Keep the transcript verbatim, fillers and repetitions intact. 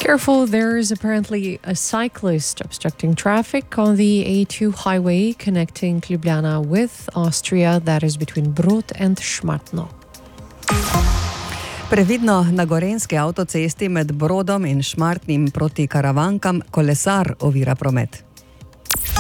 Careful, there is apparently a cyclist obstructing traffic on the A two highway connecting Ljubljana with Austria, that is between Brod and Šmartno. Previdno na gorenjski avtocesti med Brodom in Šmartnim proti Karavankam kolesar ovira promet.